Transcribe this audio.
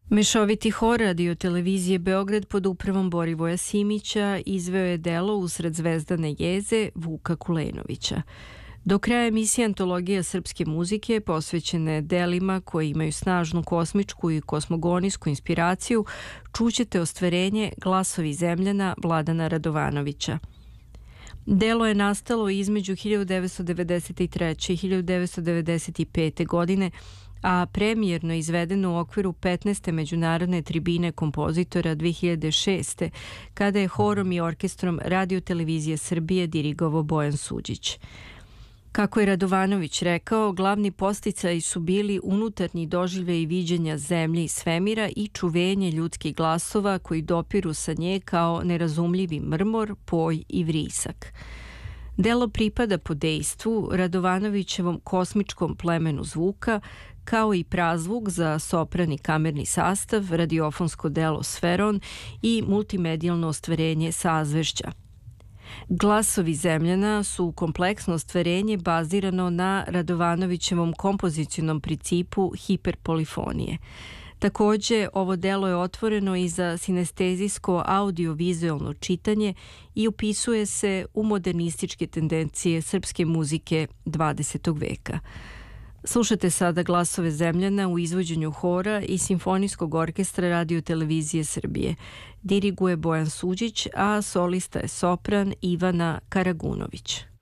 Mešoviti hor Radio televizije Beograd pod upravom Borivoja Simića izveo je delo usred zvezdane jeze Vuka Kulenovića. Do kraja emisije Antologija srpske muzike posvećene delima koji imaju snažnu kosmičku i kosmogonijsku inspiraciju čućete ostvarenje Glasovi zemljana Vladana Radovanovića. Delo je nastalo između 1993. i 1995. godine, a premijerno izvedeno u okviru 15. međunarodne tribine kompozitora 2006. kada je horom i orkestrom Radio televizije Srbije dirigovao Bojan Suđić. Kako je Radovanović rekao, glavni podsticaji su bili unutarnji doživljaj viđenja zemlje i svemira i čuvenje ljudskih glasova koji dopiru sa nje kao nerazumljivi mrmor, poj i vrisak. Delo pripada po dejstvu Radovanovićevom kosmičkom plemenu zvuka, kao i prazvuk za sopran i kamerni sastav, radiofonsko delo Sferon i multimedijalno ostvarenje Sazvežđa. Glasovi zemljana su kompleksno ostvarenje bazirano na Radovanovićevom kompozicionom principu hiperpolifonije. Takođe, ovo delo je otvoreno i za sinestezijsko audio-vizualno čitanje i upisuje se u modernističke tendencije srpske muzike 20. veka. Slušate sada Glasove zemljana u izvođenju hora i simfonijskog orkestra Radio televizije Srbije. Diriguje Bojan Suđić, a solista je sopran Ivana Karagunović.